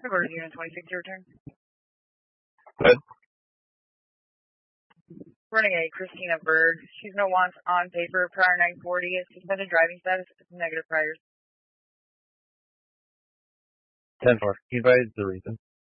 Converted unit 26, your turn. Good. Running a Christina Berg. She's no wants on paper. Prior 940. Suspended driving status. Negative priors. 10-4. Can you advise the reason?